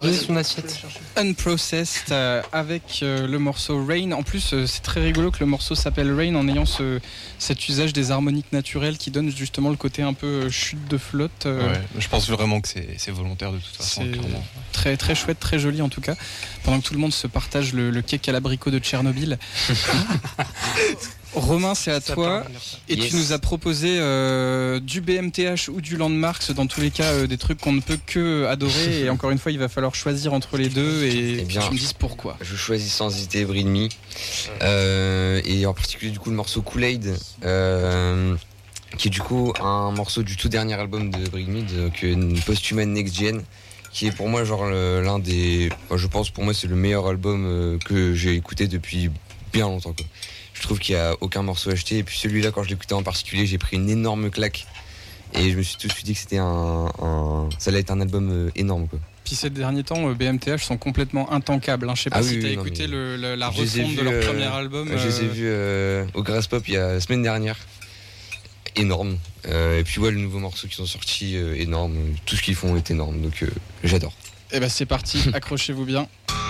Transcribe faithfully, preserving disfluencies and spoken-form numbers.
de son assiette. Unprocessed euh, avec euh, le morceau Rain. En plus, euh, c'est très rigolo que le morceau s'appelle Rain en ayant ce, cet usage des harmoniques naturelles qui donne justement le côté un peu euh, chute de flotte. Euh, ouais, je pense vraiment que c'est, c'est volontaire de toute façon. C'est très, très chouette, très joli en tout cas. Pendant que tout le monde se partage le, le cake à l'abricot de Tchernobyl. Romain, c'est à ça toi et yes. Tu nous as proposé euh, du B M T H ou du Landmarks, dans tous les cas euh, des trucs qu'on ne peut que adorer et encore une fois il va falloir choisir entre les deux et eh bien, tu me dises pourquoi. Je choisis sans hésiter Breed Me euh, et en particulier du coup le morceau Kool-Aid euh, qui est du coup un morceau du tout dernier album de Breed Me, donc Posthuman Next Gen, qui est pour moi genre le, l'un des, je pense pour moi c'est le meilleur album euh, que j'ai écouté depuis bien longtemps quoi. Je trouve qu'il n'y a aucun morceau acheté. Et puis celui-là, quand je l'écoutais en particulier, j'ai pris une énorme claque. Et je me suis tout de suite dit que c'était un, un... ça allait être un album euh, énorme, quoi. Puis ces derniers temps, B M T H sont complètement intankables. Hein. Je sais pas ah, si oui, t'as oui, écouté non, le, le, la refonte de leur euh, premier album. Je les ai vus euh, au Grass Pop il y a la semaine dernière. Énorme. Euh, et puis ouais, le nouveau morceau qui sont sortis, euh, énorme. Tout ce qu'ils font est énorme. Donc euh, j'adore. Et ben c'est parti, accrochez-vous bien.